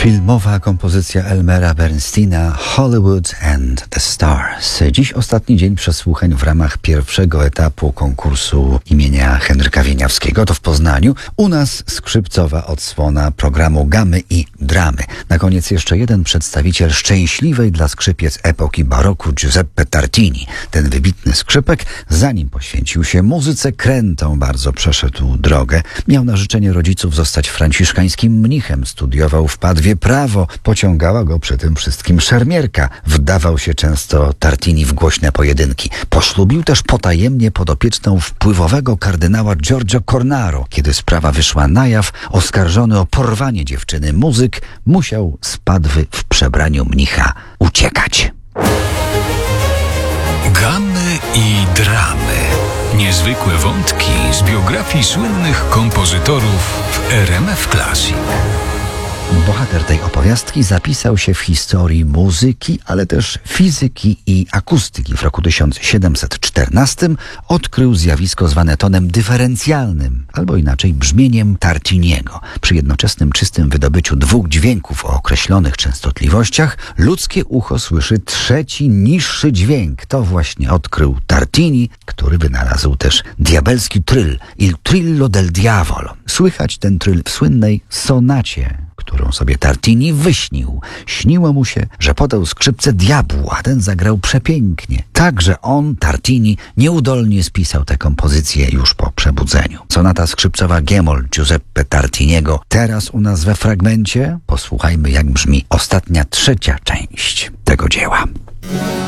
Filmowa kompozycja Elmera Bernsteina Hollywood and the Stars. Dziś ostatni dzień przesłuchań w ramach pierwszego etapu konkursu imienia Henryka Wieniawskiego. To w Poznaniu. U nas skrzypcowa odsłona programu Gamy i Dramy. Na koniec jeszcze jeden przedstawiciel szczęśliwej dla skrzypiec epoki baroku Giuseppe Tartini. Ten wybitny skrzypek, zanim poświęcił się muzyce, krętą bardzo przeszedł drogę. Miał na życzenie rodziców zostać franciszkańskim mnichem. Studiował w Padwie prawo. Pociągała go przy tym wszystkim szermierka. Wdawał się często Tartini w głośne pojedynki. Poślubił też potajemnie podopieczną wpływowego kardynała Giorgio Cornaro. Kiedy sprawa wyszła na jaw, oskarżony o porwanie dziewczyny muzyk musiał z Padwy w przebraniu mnicha uciekać. Gamy i dramy. Niezwykłe wątki z biografii słynnych kompozytorów w RMF Classic. Bohater tej opowiastki zapisał się w historii muzyki, ale też fizyki i akustyki. W roku 1714 odkrył zjawisko zwane tonem dyferencjalnym, albo inaczej brzmieniem Tartiniego. Przy jednoczesnym czystym wydobyciu dwóch dźwięków o określonych częstotliwościach ludzkie ucho słyszy trzeci, niższy dźwięk. To właśnie odkrył Tartini, który wynalazł też diabelski tryl, il trillo del diavolo. Słychać ten tryl w słynnej sonacie, którą sobie Tartini wyśnił. Śniło mu się, że podał skrzypce diabłu, a ten zagrał przepięknie. Także on, Tartini, nieudolnie spisał tę kompozycję już po przebudzeniu. Sonata skrzypcowa G-moll Giuseppe Tartiniego. Teraz u nas we fragmencie posłuchajmy, jak brzmi ostatnia, trzecia część tego dzieła.